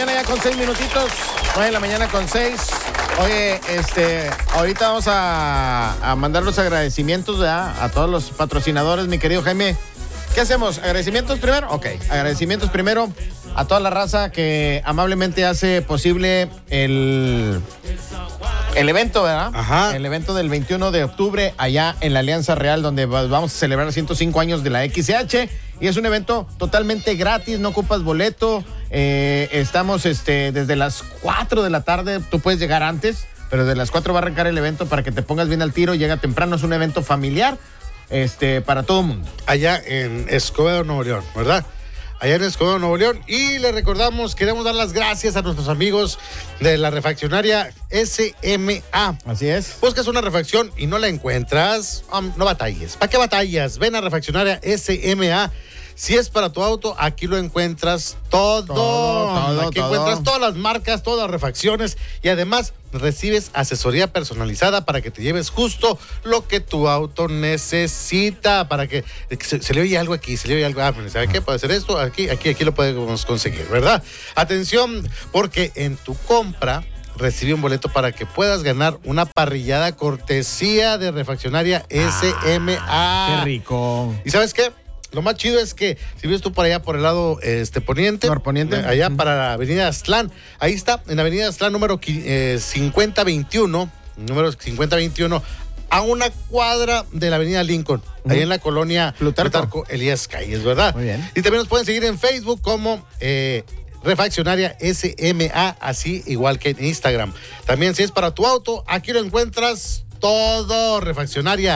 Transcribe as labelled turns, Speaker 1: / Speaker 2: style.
Speaker 1: mañana ya con 6 minutitos. 9 de la mañana con 6. Oye, ahorita vamos a mandar los agradecimientos, ¿verdad? A todos los patrocinadores, mi querido Jaime. ¿Qué hacemos? ¿Agradecimientos primero? Ok, agradecimientos primero a toda la raza que amablemente hace posible el evento, ¿verdad?
Speaker 2: Ajá.
Speaker 1: El evento del 21 de octubre allá en la Alianza Real, donde vamos a celebrar 105 años de la XCH. Y es un evento totalmente gratis, no ocupas boleto. Estamos desde las 4 de la tarde, tú puedes llegar antes, pero desde las 4 va a arrancar el evento para que te pongas bien al tiro. Llega temprano, es un evento familiar para todo el mundo.
Speaker 2: Allá en Escobedo, Nuevo León, ¿verdad? Allá en Escobedo, Nuevo León. Y le recordamos, queremos dar las gracias a nuestros amigos de la refaccionaria SMA.
Speaker 1: Así es.
Speaker 2: Buscas una refacción y no la encuentras, no batalles. ¿Para qué batallas? Ven a refaccionaria SMA. Si es para tu auto, aquí lo encuentras todo. Aquí encuentras todas las marcas, todas las refacciones y además recibes asesoría personalizada para que te lleves justo lo que tu auto necesita. Para que se le oye algo aquí, se le oye algo. ¿Sabe qué? Puede ser esto, aquí lo podemos conseguir, ¿verdad? Atención, porque en tu compra recibe un boleto para que puedas ganar una parrillada cortesía de refaccionaria SMA.
Speaker 1: Qué rico.
Speaker 2: ¿Y sabes qué? Lo más chido es que si ves tú por allá por el lado poniente,
Speaker 1: norponiente,
Speaker 2: allá para la avenida Aztlán, ahí está, en la avenida Aztlán número 5021, a una cuadra de la avenida Lincoln, ahí en la colonia Plutarco Elías Calles, ¿verdad?
Speaker 1: Muy bien.
Speaker 2: Y también nos pueden seguir en Facebook como refaccionaria SMA, así igual que en Instagram. También si es para tu auto, aquí lo encuentras todo, refaccionaria